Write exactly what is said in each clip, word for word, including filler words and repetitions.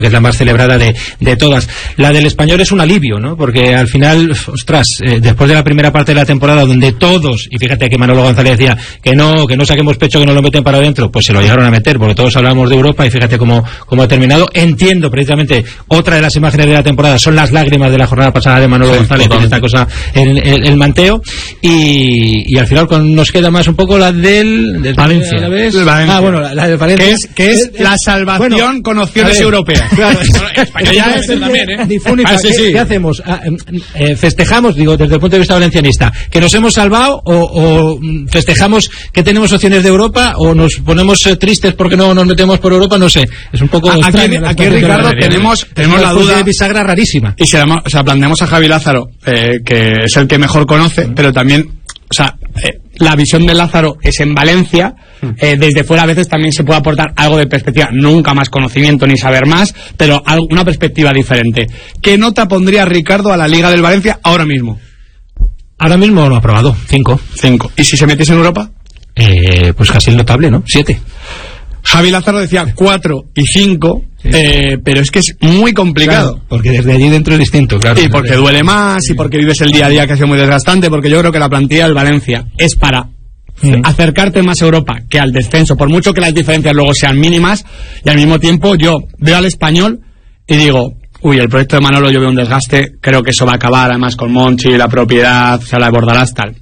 que es la más celebrada de, de todas. La del Español es un alivio, ¿no? Porque al final, ostras, eh, después de la primera parte de la temporada donde todos, y fíjate que Manolo González decía que no, que no saquemos pecho, que no lo meten para adentro, pues se lo llegaron a meter, porque todos hablábamos de Europa y fíjate cómo, cómo ha terminado. Entiendo precisamente, otra de las imágenes de la temporada son las lágrimas de la jornada pasada de Manolo sí, González, en esta cosa, el, el, el manteo, y, y al final con, nos queda más un poco la del, del Valencia. La vez, Valencia. Ah, bueno, la, la de Valencia. Que es, que es la salvación bueno, con opciones europeas. Claro, Español ya es también, ¿eh? Difúnica, ah, sí, ¿qué, sí. ¿qué hacemos? Ah, eh, ¿Festejamos, digo, desde el punto de vista valencianista, que nos hemos salvado o, o festejamos que tenemos opciones de Europa o nos ponemos eh, tristes porque no nos metemos por Europa? No sé. Es un poco... Aquí, extraño, aquí Ricardo, tenemos, tenemos la duda... de bisagra rarísima. Y se la, o sea, planteamos a Javi Lázaro, eh, que es el que mejor conoce, mm. pero también, o sea... Eh, la visión de Lázaro es en Valencia, eh, desde fuera a veces también se puede aportar algo de perspectiva, nunca más conocimiento ni saber más, pero algo, una perspectiva diferente. ¿Qué nota pondría Ricardo a la Liga del Valencia ahora mismo? Ahora mismo lo ha aprobado, cinco. Cinco. ¿Y si se metiese en Europa? Eh, pues casi notable, ¿no? Siete. Javi Lázaro decía cuatro y cinco, sí. eh, pero es que es muy complicado. Claro, porque desde allí dentro es distinto, claro. Y porque duele más, sí. y porque vives el día a día que ha sido muy desgastante, porque yo creo que la plantilla del Valencia es para sí. acercarte más a Europa que al descenso, por mucho que las diferencias luego sean mínimas, y al mismo tiempo yo veo al Español y digo, uy, el proyecto de Manolo yo veo un desgaste, creo que eso va a acabar, además con Monchi, la propiedad, o sea, la de Bordalás, tal.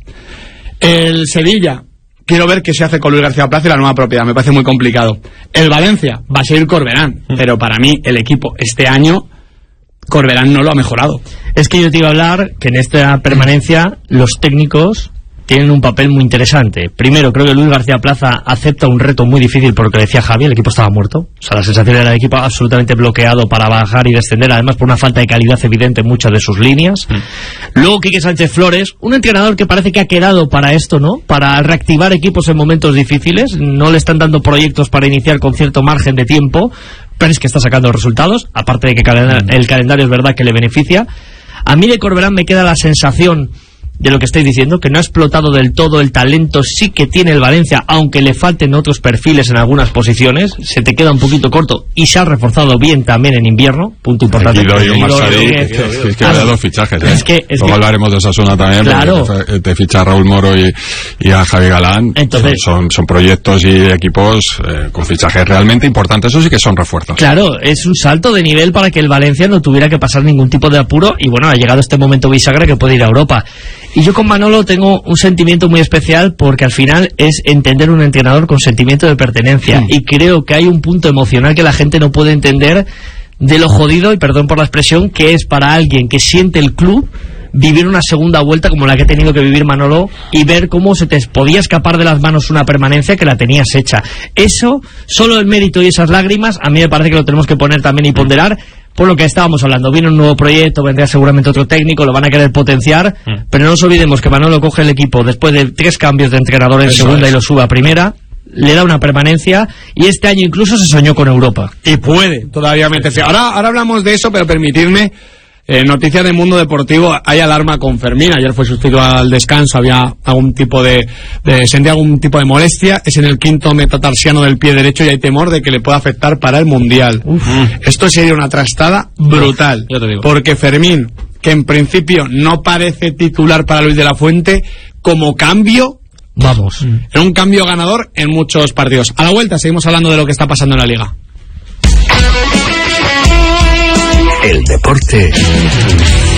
El Sevilla... Quiero ver qué se hace con Luis García Plaza y la nueva propiedad. Me parece muy complicado. El Valencia va a seguir Corberán, pero para mí el equipo este año Corberán no lo ha mejorado. Es que yo te iba a hablar que en esta permanencia los técnicos tienen un papel muy interesante. Primero, creo que Luis García Plaza acepta un reto muy difícil por lo que decía Javi, el equipo estaba muerto. O sea, la sensación era del equipo absolutamente bloqueado para bajar y descender, además por una falta de calidad evidente en muchas de sus líneas. Mm. Luego, Quique Sánchez Flores, un entrenador que parece que ha quedado para esto, ¿no? Para reactivar equipos en momentos difíciles. No le están dando proyectos para iniciar con cierto margen de tiempo, pero es que está sacando resultados, aparte de que mm. el calendario es verdad que le beneficia. A mí de Corberán me queda la sensación de lo que estáis diciendo, que no ha explotado del todo el talento, sí que tiene el Valencia, aunque le falten otros perfiles en algunas posiciones, se te queda un poquito corto, y se ha reforzado bien también en invierno, punto importante. Aquí doy un Marsadi, es que, es que había dos fichajes, ¿eh? Es que, es Luego que, hablaremos de Osasuna también, claro. Te, te ficha a Raúl Moro y, y a Javi Galán. Entonces, son, son proyectos y equipos eh, con fichajes realmente importantes, eso sí que son refuerzos. Claro, es un salto de nivel para que el Valencia no tuviera que pasar ningún tipo de apuro, y bueno, ha llegado este momento bisagra que puede ir a Europa. Y yo con Manolo tengo un sentimiento muy especial, porque al final es entender un entrenador con sentimiento de pertenencia, mm. y creo que hay un punto emocional que la gente no puede entender de lo jodido, y perdón por la expresión, que es para alguien que siente el club vivir una segunda vuelta como la que ha tenido que vivir Manolo y ver cómo se te podía escapar de las manos una permanencia que la tenías hecha. Eso, solo el mérito y esas lágrimas, a mí me parece que lo tenemos que poner también y ponderar. Por lo que estábamos hablando, viene un nuevo proyecto, vendrá seguramente otro técnico, lo van a querer potenciar, mm. pero no nos olvidemos que Manolo coge el equipo después de tres cambios de entrenador en Eso segunda es. y lo sube a primera, le da una permanencia, y este año incluso se soñó con Europa. Y puede todavía meterse. Ahora, ahora hablamos de eso, pero permitidme, eh, noticias del mundo deportivo, hay alarma con Fermín, ayer fue sustituido al descanso, había algún tipo de, de sentía algún tipo de molestia, es en el quinto metatarsiano del pie derecho y hay temor de que le pueda afectar para el Mundial. Uf. Esto sería una trastada brutal, Uf, yo te digo. Porque Fermín, que en principio no parece titular para Luis de la Fuente, como cambio, vamos, era un cambio ganador en muchos partidos. A la vuelta seguimos hablando de lo que está pasando en la Liga. El deporte